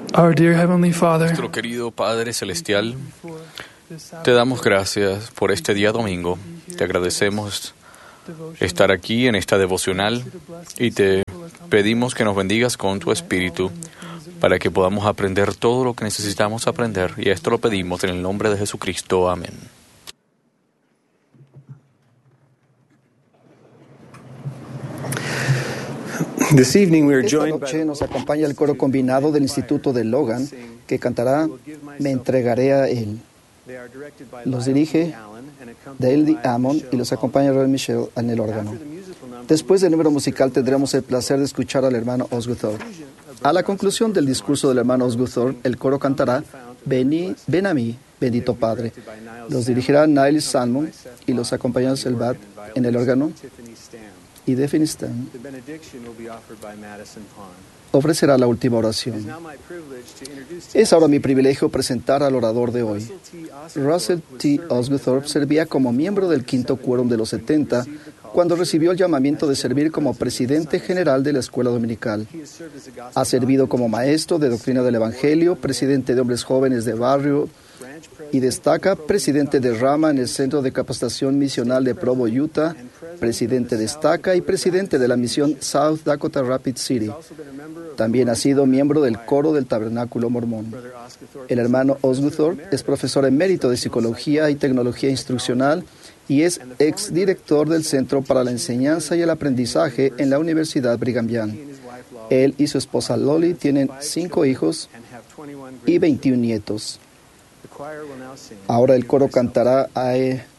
Our dear Heavenly Father, Nuestro querido Padre Celestial, te damos gracias por este día domingo. Te agradecemos estar aquí en esta devocional y te pedimos que nos bendigas con tu Espíritu para que podamos aprender todo lo que necesitamos aprender. Y esto lo pedimos en el nombre de Jesucristo. Amén. This evening we are Esta joined by noche nos acompaña el coro combinado del Instituto de Logan, que cantará Me entregaré a Él. Los dirige Dale Amon y los acompaña Roy Michelle en el órgano. Después del número musical tendremos el placer de escuchar al hermano Osgood Thorpe. A la conclusión del discurso del hermano Osgood Thorpe, el coro cantará Ven a mí, bendito Padre. Los dirigirá Niles Salmon y los acompaña el Bat en el órgano y Tiffany Stam ofrecerá la última oración. Es ahora mi privilegio presentar al orador de hoy. Russell T. Osgood Thorpe servía como miembro del quinto quórum de los 70 cuando recibió el llamamiento de servir como presidente general de la escuela dominical. Ha servido como maestro de doctrina del Evangelio, presidente de hombres jóvenes de barrio y destaca presidente de rama en el Centro de Capacitación Misional de Provo, Utah, presidente destaca y presidente de la misión South Dakota Rapid City. También ha sido miembro del coro del Tabernáculo Mormón. El hermano Osgood Thorpe es profesor emérito de Psicología y Tecnología Instruccional y es exdirector del Centro para la Enseñanza y el Aprendizaje en la Universidad Brigham Young. Él y su esposa Lolly tienen 5 hijos y 21 nietos. Ahora el coro cantará